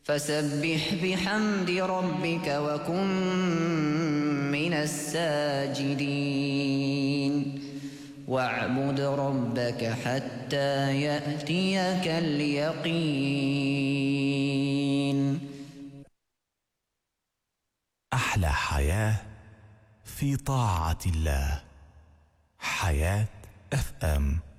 فسبح بحمد ربك وكن من الساجدين واعبد ربك حتى يأتيك اليقين. أحلى حياة في طاعة الله. حياة FM.